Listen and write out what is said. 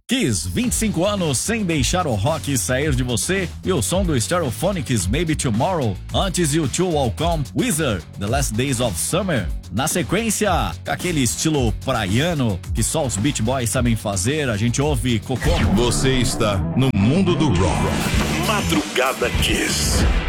Kiss, 25 anos sem deixar o rock sair de você e o som do Stereophonics Maybe Tomorrow. Antes U2 Welcome, Wizard, The Last Days of Summer. Na sequência, aquele estilo praiano que só os Beach Boys sabem fazer, a gente ouve Kokomo. Você está no mundo do rock. Madrugada Kiss.